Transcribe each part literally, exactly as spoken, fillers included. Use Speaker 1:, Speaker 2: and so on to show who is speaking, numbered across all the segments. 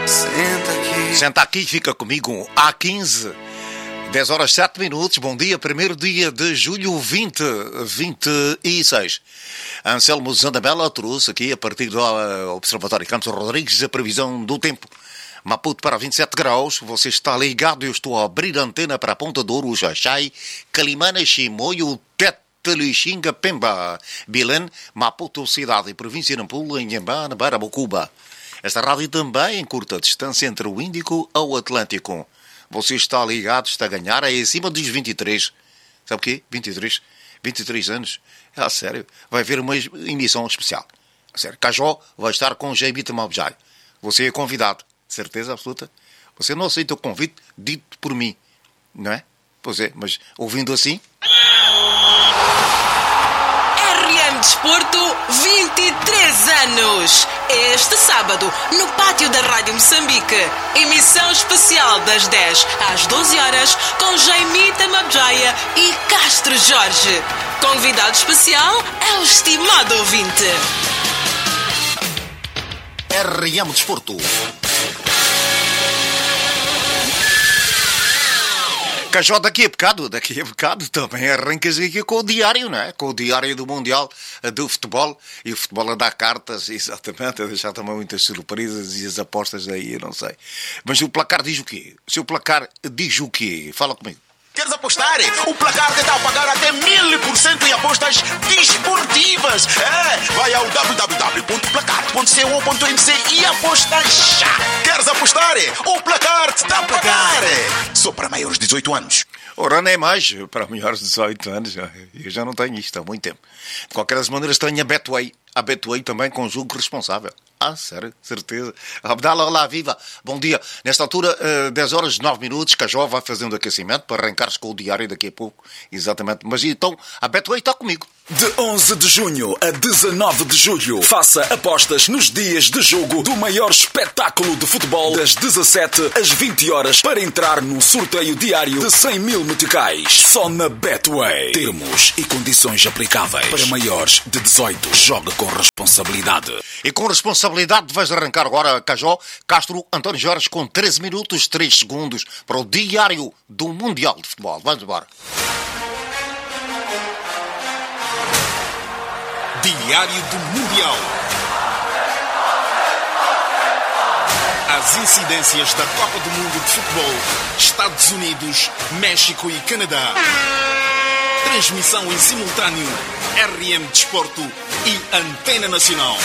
Speaker 1: Senta aqui.
Speaker 2: Senta aqui e fica comigo há quinze, dez horas sete minutos. Bom dia, primeiro dia de julho vinte vinte e seis. Anselmo Zandamela trouxe aqui, a partir do Observatório Campos Rodrigues, a previsão do tempo. Maputo para vinte e sete graus, você está ligado, eu estou a abrir a antena para a Ponta de Ouro, Xaxai, Calimana, Chimoio, Tete, Lixinga, Pemba, Belém, Maputo, cidade e província de Nampula, Inhambane, Barabucuba. Esta rádio também em curta distância entre o Índico ao Atlântico. Você está ligado, está a ganhar, é acima dos vinte e três. Sabe o quê? vinte e três. vinte e três anos. Ah, sério. Vai haver uma emissão especial. A sério. Cajó vai estar com Jaimita Mabjai. Você é convidado. Certeza absoluta. Você não aceita o convite dito por mim. Não é? Pois é, mas ouvindo assim...
Speaker 3: R M Desporto, vinte e três anos. Este sábado, no pátio da Rádio Moçambique. Emissão especial das dez às doze horas com Jaimita Mabjaya e Castro Jorge. Convidado especial é o estimado ouvinte.
Speaker 2: R M Desporto. Cajó, daqui a bocado, daqui a bocado também arrancas aqui com o diário, não é? Com o diário do Mundial do Futebol. E o futebol a dar cartas, exatamente, a deixar também muitas surpresas e as apostas daí, eu não sei. Mas o placar diz o quê? O seu placar diz o quê? Fala comigo.
Speaker 4: Queres apostar? O placar te dá a pagar até mil por cento em apostas desportivas. É, vai ao w w w ponto placar ponto co ponto m c e aposta já. Queres apostar? O placar te dá a pagar. Só para maiores de dezoito anos.
Speaker 2: Ora, nem mais, para maiores de dezoito anos. Eu já não tenho isto há muito tempo. De qualquer das maneiras, tenho a Betway. A Betway também com jogo responsável. Ah, sério? Certeza. Abdala, olá, viva. Bom dia. Nesta altura, dez horas e nove minutos, Cajó vai fazendo aquecimento para arrancar-se com o diário daqui a pouco. Exatamente. Mas então, a Betway está comigo.
Speaker 5: De onze de junho a dezanove de julho, faça apostas nos dias de jogo do maior espetáculo de futebol das dezassete às vinte horas para entrar num sorteio diário de cem mil meticais. Só na Betway. Termos e condições aplicáveis. Para maiores de dezoito, joga com responsabilidade.
Speaker 2: E com responsabilidade vais arrancar agora, Cajó, Castro, António Jorge, com treze minutos, três segundos para o diário do Mundial de Futebol. Vamos embora.
Speaker 6: Diário do Mundial. As incidências da Copa do Mundo de Futebol, Estados Unidos, México e Canadá. Transmissão em simultâneo, R M Desporto e Antena Nacional.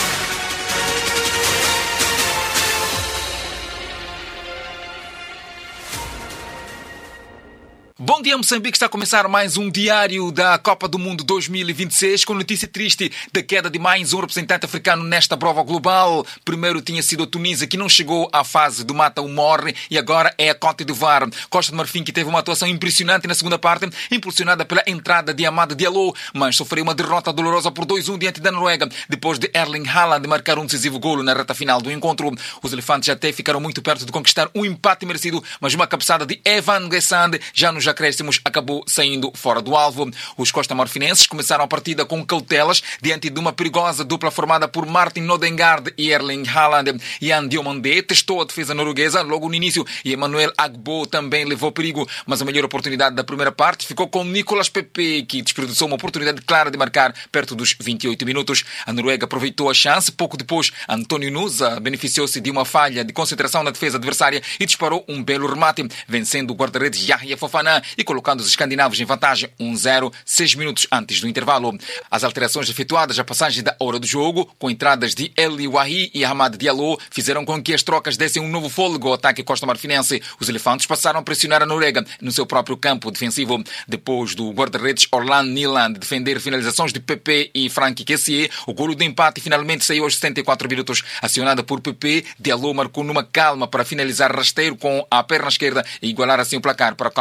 Speaker 7: Bom dia, Moçambique. Está a começar mais um diário da Copa do Mundo dois mil e vinte e seis com notícia triste da queda de mais um representante africano nesta prova global. Primeiro tinha sido a Tunísia, que não chegou à fase do mata ou morre, e agora é a Côte d'Ivoire. Costa de Marfim, que teve uma atuação impressionante na segunda parte, impulsionada pela entrada de Amad Diallo, mas sofreu uma derrota dolorosa por dois a um diante da Noruega, depois de Erling Haaland marcar um decisivo golo na reta final do encontro. Os elefantes até ficaram muito perto de conquistar um empate merecido, mas uma cabeçada de Evan Gessand já nos acréscimos acabou saindo fora do alvo. Os costa-marfinenses começaram a partida com cautelas diante de uma perigosa dupla formada por Martin Odegaard e Erling Haaland. Ian Diomandé testou a defesa norueguesa logo no início e Emmanuel Agbo também levou perigo, mas a melhor oportunidade da primeira parte ficou com Nicolas Pepe, que desperdiçou uma oportunidade clara de marcar perto dos vinte e oito minutos. A Noruega aproveitou a chance. Pouco depois, António Nusa beneficiou-se de uma falha de concentração na defesa adversária e disparou um belo remate, vencendo o guarda-redes Yahya Fofana e colocando os escandinavos em vantagem um a zero, seis minutos antes do intervalo. As alterações efetuadas à passagem da hora do jogo, com entradas de Eli Wahi e Hamad Diallo, fizeram com que as trocas dessem um novo fôlego ao ataque costa-marfinense. Os elefantes passaram a pressionar a Noruega no seu próprio campo defensivo. Depois do guarda-redes Orlan Niland defender finalizações de Pepe e Franck Kessié, o golo de empate finalmente saiu aos setenta e quatro minutos. Acionada por Pepe, Diallo marcou numa calma para finalizar rasteiro com a perna esquerda e igualar assim o placar para a Costa de Marfim.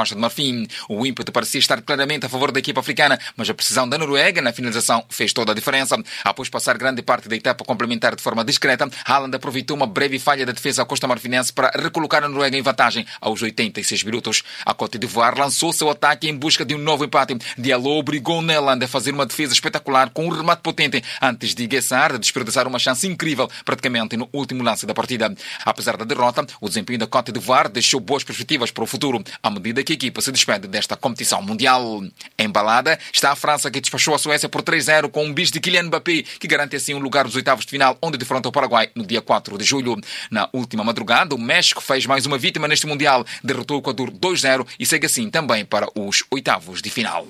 Speaker 7: fim. O ímpeto parecia estar claramente a favor da equipa africana, mas a precisão da Noruega na finalização fez toda a diferença. Após passar grande parte da etapa complementar de forma discreta, Haaland aproveitou uma breve falha da defesa costa-marfinense para recolocar a Noruega em vantagem aos oitenta e seis minutos. A Côte d'Ivoire lançou seu ataque em busca de um novo empate. Diallo obrigou Neland a fazer uma defesa espetacular com um remate potente antes de Guessard desperdiçar uma chance incrível praticamente no último lance da partida. Apesar da derrota, o desempenho da Côte d'Ivoire deixou boas perspectivas para o futuro, à medida que a equipa se despede desta competição mundial. Embalada está a França, que despachou a Suécia por três a zero com um bis de Kylian Mbappé, que garante assim um lugar nos oitavos de final, onde defronta o Paraguai no dia quatro de julho. Na última madrugada, o México fez mais uma vítima neste Mundial, derrotou o Equador dois a zero e segue assim também para os oitavos de final.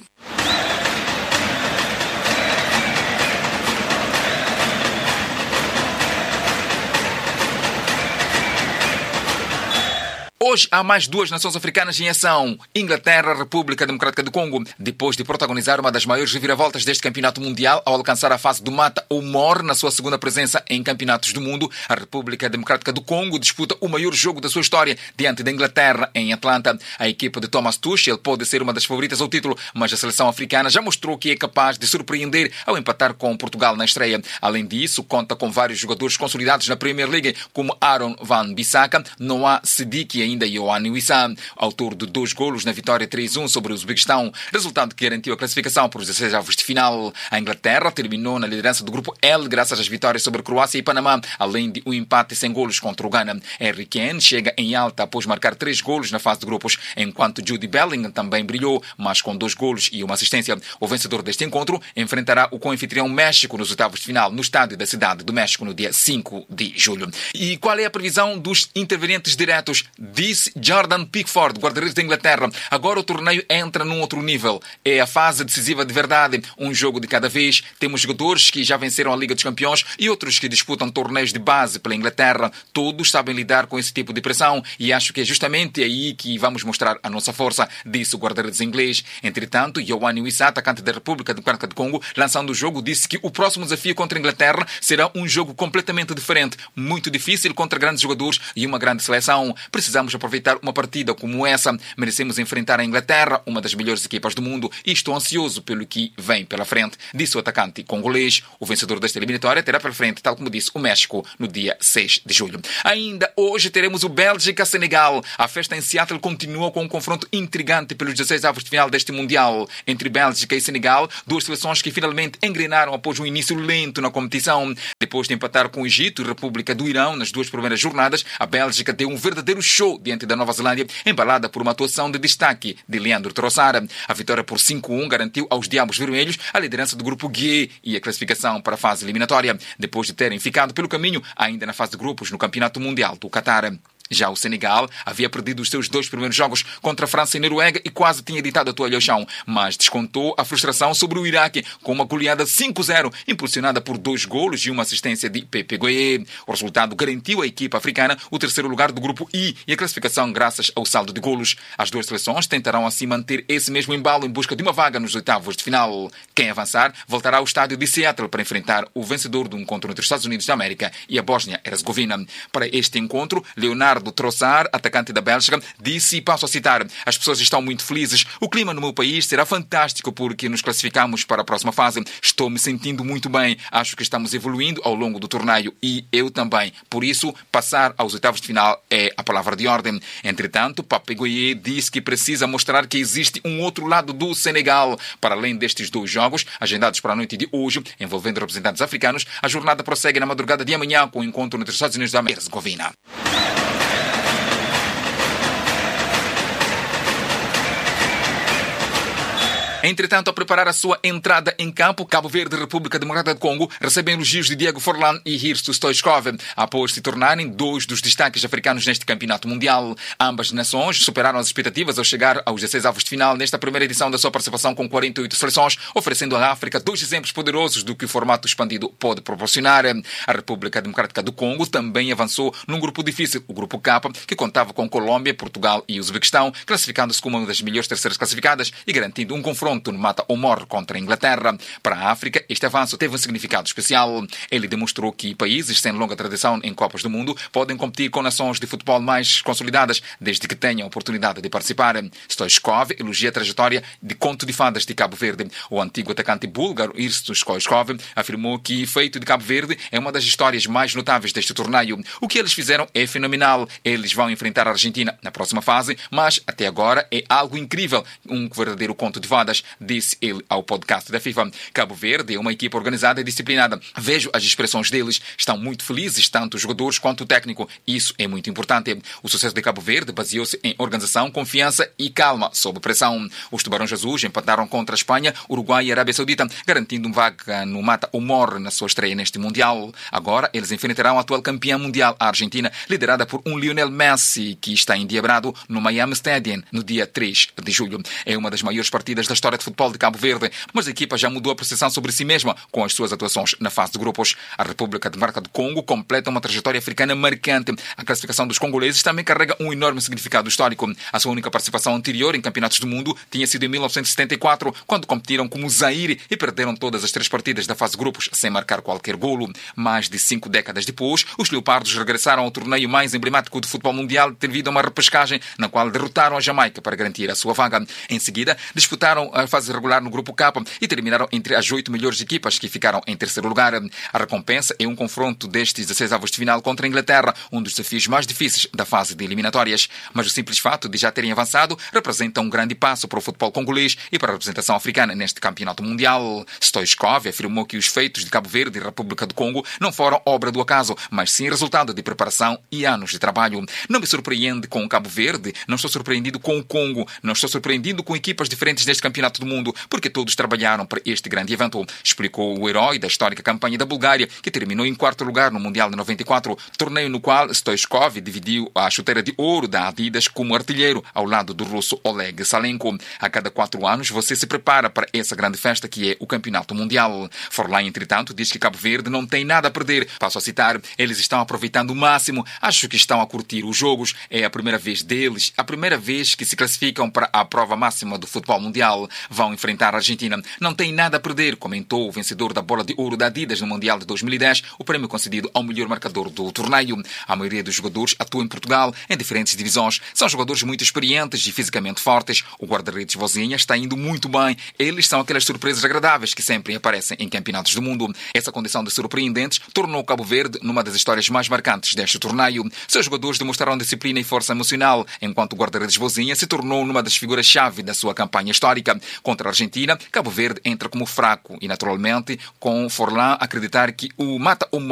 Speaker 7: Hoje há mais duas nações africanas em ação. Inglaterra, República Democrática do Congo. Depois de protagonizar uma das maiores reviravoltas deste campeonato mundial ao alcançar a fase do mata ou morre na sua segunda presença em campeonatos do mundo, a República Democrática do Congo disputa o maior jogo da sua história diante da Inglaterra em Atlanta. A equipa de Thomas Tuchel pode ser uma das favoritas ao título, mas a seleção africana já mostrou que é capaz de surpreender ao empatar com Portugal na estreia. Além disso, conta com vários jogadores consolidados na Premier League, como Aaron Wan-Bissaka, Noah Siddiqui e ainda Ioane Wissam, autor de dois golos na vitória três a um sobre o Uzbequistão, resultado que garantiu a classificação para os dezesseis avos de final. A Inglaterra terminou na liderança do grupo L graças às vitórias sobre a Croácia e Panamá, além de um empate sem golos contra o Ghana. Harry Kane chega em alta após marcar três golos na fase de grupos, enquanto Jude Bellingham também brilhou, mas com dois golos e uma assistência. O vencedor deste encontro enfrentará o co-anfitrião México nos oitavos de final, no estádio da Cidade do México, no dia cinco de julho. E qual é a previsão dos intervenientes diretos? Disse Jordan Pickford, guarda-redes da Inglaterra. Agora o torneio entra num outro nível. É a fase decisiva de verdade. Um jogo de cada vez. Temos jogadores que já venceram a Liga dos Campeões e outros que disputam torneios de base pela Inglaterra. Todos sabem lidar com esse tipo de pressão e acho que é justamente aí que vamos mostrar a nossa força, disse o guarda-redes inglês. Entretanto, Ioane Wissam, atacante da República Democrática do Congo, lançando o jogo, disse que o próximo desafio contra a Inglaterra será um jogo completamente diferente. Muito difícil contra grandes jogadores e uma grande seleção. Precisamos aproveitar uma partida como essa. Merecemos enfrentar a Inglaterra, uma das melhores equipas do mundo, e estou ansioso pelo que vem pela frente, disse o atacante congolês. O vencedor desta eliminatória terá pela frente, tal como disse, o México no dia seis de julho. Ainda hoje teremos o Bélgica-Senegal. A festa em Seattle continua com um confronto intrigante pelos dezesseis avos de final deste Mundial. Entre Bélgica e Senegal, duas seleções que finalmente engrenaram após um início lento na competição. Depois de empatar com o Egito e República do Irão nas duas primeiras jornadas, a Bélgica deu um verdadeiro show diante da Nova Zelândia, embalada por uma atuação de destaque de Leandro Trossard. A vitória por cinco a um garantiu aos Diabos Vermelhos a liderança do grupo G e a classificação para a fase eliminatória, depois de terem ficado pelo caminho ainda na fase de grupos no Campeonato Mundial do Qatar. Já o Senegal havia perdido os seus dois primeiros jogos contra a França e Noruega e quase tinha deitado a toalha ao chão, mas descontou a frustração sobre o Iraque com uma goleada cinco a zero, impulsionada por dois golos e uma assistência de Pepe Gueye. O resultado garantiu à equipa africana o terceiro lugar do grupo I e a classificação graças ao saldo de golos. As duas seleções tentarão assim manter esse mesmo embalo em busca de uma vaga nos oitavos de final. Quem avançar voltará ao estádio de Seattle para enfrentar o vencedor do encontro entre os Estados Unidos da América e a Bósnia-Herzegovina. Para este encontro, Leonardo do Trossard, atacante da Bélgica, disse, e passo a citar: as pessoas estão muito felizes. O clima no meu país será fantástico porque nos classificamos para a próxima fase. Estou me sentindo muito bem. Acho que estamos evoluindo ao longo do torneio e eu também. Por isso, passar aos oitavos de final é a palavra de ordem. Entretanto, Pape Gueye disse que precisa mostrar que existe um outro lado do Senegal. Para além destes dois jogos, agendados para a noite de hoje, envolvendo representantes africanos, a jornada prossegue na madrugada de amanhã com o encontro entre os Estados Unidos da América e Herzegovina. Entretanto, a preparar a sua entrada em campo, Cabo Verde e República Democrática do Congo recebem elogios de Diego Forlan e Hristo Stoichkov, após se tornarem dois dos destaques africanos neste campeonato mundial. Ambas nações superaram as expectativas ao chegar aos dezesseis avos de final nesta primeira edição da sua participação com quarenta e oito seleções, oferecendo à África dois exemplos poderosos do que o formato expandido pode proporcionar. A República Democrática do Congo também avançou num grupo difícil, o grupo K, que contava com Colômbia, Portugal e Uzbequistão, classificando-se como uma das melhores terceiras classificadas e garantindo um confronto confronto no mata ou morre contra a Inglaterra. Para a África, este avanço teve um significado especial. Ele demonstrou que países sem longa tradição em Copas do Mundo podem competir com nações de futebol mais consolidadas, desde que tenham a oportunidade de participar. Stoichkov elogia a trajetória de conto de fadas de Cabo Verde. O antigo atacante búlgaro Hristo Stoichkov afirmou que o feito de Cabo Verde é uma das histórias mais notáveis deste torneio. O que eles fizeram é fenomenal. Eles vão enfrentar a Argentina na próxima fase, mas até agora é algo incrível. Um verdadeiro conto de fadas, disse ele ao podcast da FIFA. Cabo Verde é uma equipa organizada e disciplinada. Vejo as expressões deles. Estão muito felizes, tanto os jogadores quanto o técnico. Isso é muito importante. O sucesso de Cabo Verde baseou-se em organização, confiança e calma sob pressão. Os Tubarões Azuis empataram contra a Espanha, Uruguai e Arábia Saudita, garantindo um vaga no mata ou morre na sua estreia neste Mundial. Agora, eles enfrentarão a atual campeã mundial, a Argentina, liderada por um Lionel Messi, que está endiabrado no Miami Stadium no dia três de julho. É uma das maiores partidas da história de futebol de Cabo Verde, mas a equipa já mudou a percepção sobre si mesma com as suas atuações na fase de grupos. A República Democrática do Congo completa uma trajetória africana marcante. A classificação dos congoleses também carrega um enorme significado histórico. A sua única participação anterior em campeonatos do mundo tinha sido em mil novecentos e setenta e quatro, quando competiram como Zaire e perderam todas as três partidas da fase de grupos sem marcar qualquer golo. Mais de cinco décadas depois, os Leopardos regressaram ao torneio mais emblemático do futebol mundial devido a uma repescagem na qual derrotaram a Jamaica para garantir a sua vaga. Em seguida, disputaram a fase regular no grupo K e terminaram entre as oito melhores equipas que ficaram em terceiro lugar. A recompensa é um confronto destes dezesseis avos de final contra a Inglaterra, um dos desafios mais difíceis da fase de eliminatórias. Mas o simples fato de já terem avançado representa um grande passo para o futebol congolês e para a representação africana neste campeonato mundial. Stoichkov afirmou que os feitos de Cabo Verde e República do Congo não foram obra do acaso, mas sim resultado de preparação e anos de trabalho. Não me surpreende com o Cabo Verde, não estou surpreendido com o Congo, não estou surpreendido com equipas diferentes neste campeonato do mundo, porque todos trabalharam para este grande evento, explicou o herói da histórica campanha da Bulgária, que terminou em quarto lugar no Mundial de noventa e quatro, torneio no qual Stoichkov dividiu a chuteira de ouro da Adidas como artilheiro ao lado do russo Oleg Salenko. A cada quatro anos você se prepara para essa grande festa que é o Campeonato Mundial. Forlan, entretanto, diz que Cabo Verde não tem nada a perder. Passo a citar, eles estão aproveitando o máximo, acho que estão a curtir os jogos, é a primeira vez deles, a primeira vez que se classificam para a prova máxima do futebol mundial. Vão enfrentar a Argentina. Não tem nada a perder, comentou o vencedor da bola de ouro da Adidas no Mundial de dois mil e dez, o prémio concedido ao melhor marcador do torneio. A maioria dos jogadores atua em Portugal, em diferentes divisões. São jogadores muito experientes e fisicamente fortes. O guarda-redes Vozinha está indo muito bem. Eles são aquelas surpresas agradáveis que sempre aparecem em campeonatos do mundo. Essa condição de surpreendentes tornou Cabo Verde numa das histórias mais marcantes deste torneio. Seus jogadores demonstraram disciplina e força emocional, enquanto o guarda-redes Vozinha se tornou numa das figuras-chave da sua campanha histórica. Contra a Argentina, Cabo Verde entra como fraco e, naturalmente, com Forlan acreditar que o mata ou